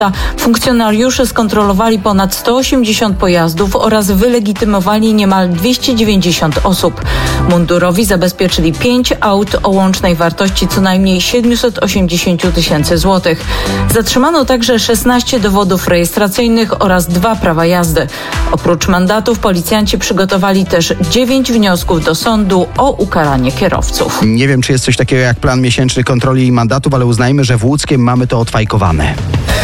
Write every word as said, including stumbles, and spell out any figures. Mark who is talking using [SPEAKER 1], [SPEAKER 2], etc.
[SPEAKER 1] Funkcjonariusze skontrolowali ponad sto osiemdziesiąt pojazdów oraz wylegitymowali niemal dwieście dziewięćdziesiąt osób. Mundurowi zabezpieczyli pięć aut o łącznej wartości co najmniej siedemset osiemdziesiąt tysięcy złotych. Zatrzymano także szesnaście dowodów rejestracyjnych oraz dwa prawa jazdy. Oprócz mandatów policjanci przygotowali też dziewięć wniosków do sądu o ukaranie kierowców.
[SPEAKER 2] Nie wiem, czy jest coś takiego jak plan miesięczny kontroli i mandatów, ale uznajmy, że w Łódzkiem mamy to odfajkowane.